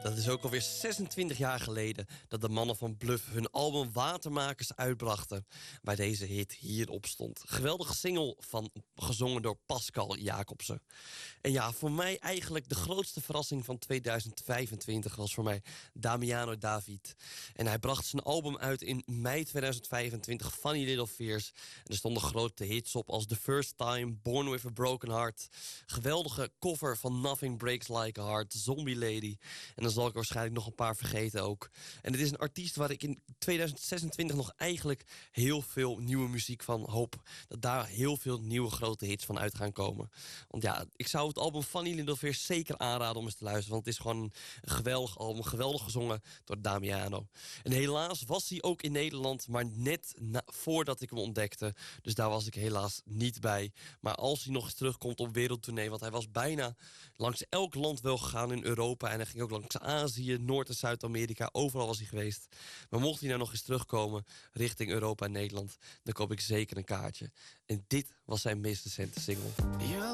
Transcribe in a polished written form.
Dat is ook alweer 26 jaar geleden dat de mannen van Bluff hun album Watermakers uitbrachten, waar deze hit hierop stond. Geweldige single gezongen door Pascal Jacobsen. En ja, voor mij eigenlijk de grootste verrassing van 2025 was voor mij Damiano David. En hij bracht zijn album uit in mei 2025, Funny Little Fears. En er stonden grote hits op als The First Time, Born With A Broken Heart. Geweldige cover van Nothing Breaks Like A Heart, Zombie Lady. En dan zal ik waarschijnlijk nog een paar vergeten ook. En het is een artiest waar ik in 2026 nog eigenlijk heel veel nieuwe muziek van hoop. Dat daar heel veel nieuwe grote hits van uit gaan komen. Want ja, ik zou het album Funny Little Fears zeker aanraden om eens te luisteren. Want het is gewoon een geweldig album. Geweldig gezongen door Damiano. En helaas was hij ook in Nederland, maar net voordat ik hem ontdekte. Dus daar was ik helaas niet bij. Maar als hij nog eens terugkomt op wereldtournee, want hij was bijna langs elk land wel gegaan in Europa. En hij ging ook langs Azië, Noord- en Zuid-Amerika. Overal was hij geweest. Maar mocht hij nou nog eens terugkomen richting Europa en Nederland, dan koop ik zeker een kaartje. En dit was zijn meest recente single.